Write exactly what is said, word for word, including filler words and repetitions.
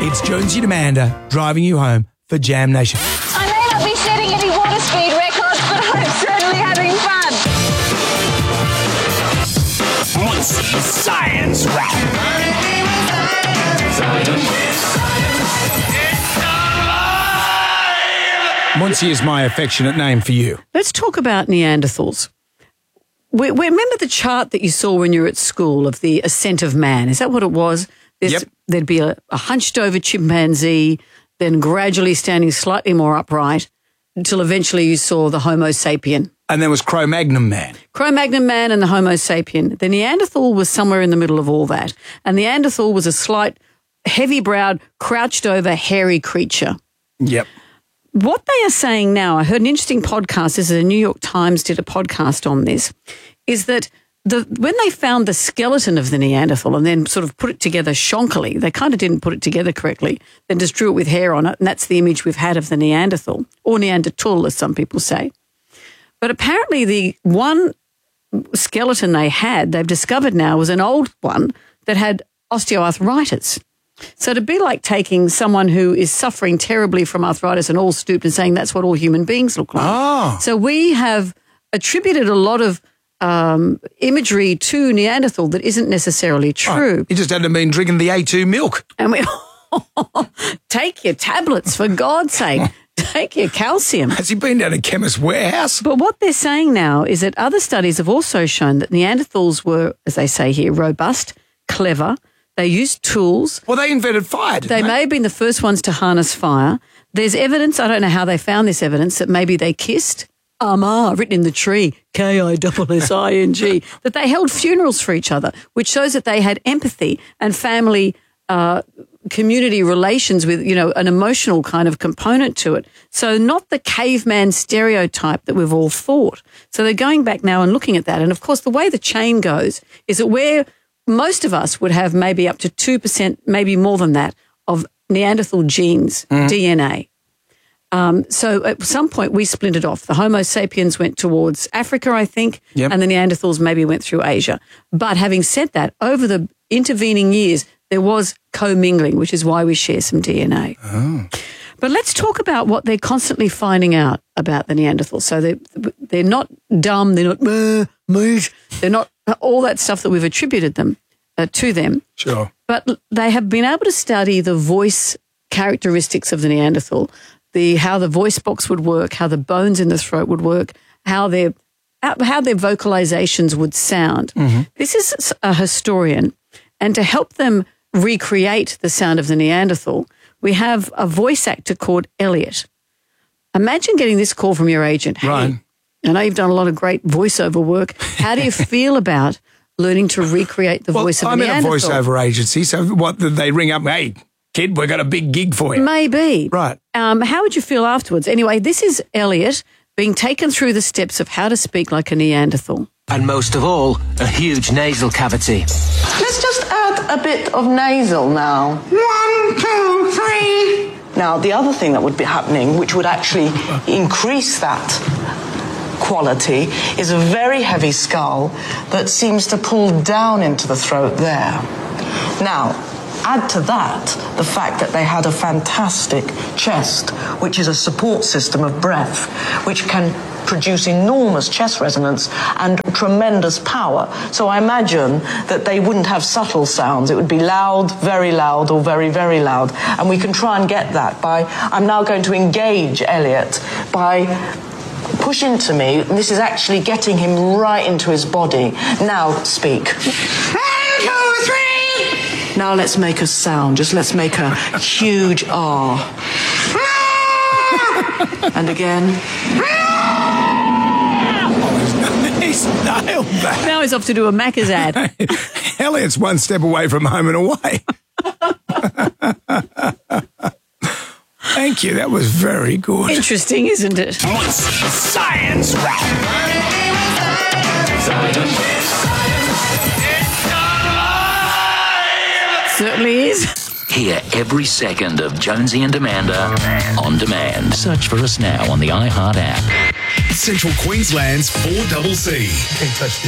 It's Jonesy and Amanda driving you home for Jam Nation. I may not be setting any water speed records, but I'm certainly having fun. Muncie Science Rap. Muncie is my affectionate name for you. Let's talk about Neanderthals. We, we remember the chart that you saw when you were at school of the ascent of man. Is that what it was? There's, Yep. There'd be a, a hunched-over chimpanzee, then gradually standing slightly more upright until eventually you saw the Homo sapien. And there was Cro-Magnon man. Cro-Magnon man and the Homo sapien. The Neanderthal was somewhere in the middle of all that. And Neanderthal was a slight, heavy-browed, crouched-over, hairy creature. Yep. What they are saying now, I heard an interesting podcast, this is the New York Times did a podcast on this, is that the when they found the skeleton of the Neanderthal and then sort of put it together shonkily, they kind of didn't put it together correctly, then just drew it with hair on it, and that's the image we've had of the Neanderthal, or Neanderthal as some people say. But apparently the one skeleton they had, they've discovered now, was an old one that had osteoarthritis. So to be like taking someone who is suffering terribly from arthritis and all stooped and saying that's what all human beings look like. Oh. So we have attributed a lot of um, imagery to Neanderthal that isn't necessarily true. Right. He just hadn't been drinking the A two milk. And we take your tablets, for God's sake. Take your calcium. Has he been down to Chemist Warehouse? But what they're saying now is that other studies have also shown that Neanderthals were, as they say here, robust, clever. They used tools. Well, they invented fire, didn't They they? may have been the first ones to harness fire. There's evidence, I don't know how they found this evidence, that maybe they kissed. Ama, written in the tree, K I S S I N G, that they held funerals for each other, which shows that they had empathy and family uh, community relations with, you know, an emotional kind of component to it. So not the caveman stereotype that we've all thought. So they're going back now and looking at that. And, of course, the way the chain goes is that we're most of us would have maybe up to two percent, maybe more than that, of Neanderthal genes, mm. D N A. Um, so at some point we splintered off. The Homo sapiens went towards Africa, I think, yep. and the Neanderthals maybe went through Asia. But having said that, over the intervening years, there was commingling, which is why we share some D N A. Oh. But let's talk about what they're constantly finding out about the Neanderthals. So they're, they're not dumb, they're not meat, they're not all that stuff that we've attributed them uh, to them. Sure. But they have been able to study the voice characteristics of the Neanderthal, the how the voice box would work, how the bones in the throat would work, how their how their vocalizations would sound. Mm-hmm. This is a historian, and to help them recreate the sound of the Neanderthal, we have a voice actor called Elliot. Imagine getting this call from your agent. Hey, right. I know you've done a lot of great voiceover work. How do you feel about learning to recreate the well, voice of I'm the Neanderthal? I'm in a voiceover agency, so what, they ring up, hey, kid, we've got a big gig for you. Maybe. Right. Um, how would you feel afterwards? Anyway, this is Elliot being taken through the steps of how to speak like a Neanderthal. And most of all, a huge nasal cavity. Let's just add a bit of nasal now. One, two, three. Now, the other thing that would be happening, which would actually increase that quality, is a very heavy skull that seems to pull down into the throat there. Now, add to that the fact that they had a fantastic chest, which is a support system of breath, which can produce enormous chest resonance and tremendous power. So I imagine that they wouldn't have subtle sounds. It would be loud, very loud, or very, very loud. And we can try and get that by, I'm now going to engage Elliot by push into me, and this is actually getting him right into his body. Now speak. One, two, three. Now let's make a sound. Just let's make a huge R. And again. He's nailed that. Now he's off to do a Macca's ad. Elliot's one step away from home and away. Thank you. That was very good. Interesting, isn't it? Science Rap. Certainly is. Hear every second of Jonesy and Amanda on demand. Search for us now on the iHeart app. Central Queensland's four C C.